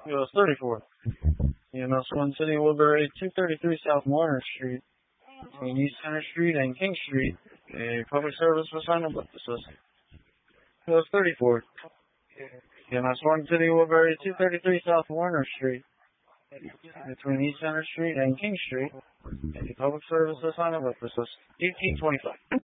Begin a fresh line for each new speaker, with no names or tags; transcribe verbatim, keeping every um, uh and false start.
U S thirty-four. E M S one City Woodbury, two thirty-three South Warner Street, between East Center Street and King Street. A public service assignment with assist. U S thirty-four. E M S one City Woodbury, two thirty-three South Warner Street, between East Center Street and King Street. A public service assignment with assist. eighteen twenty-five.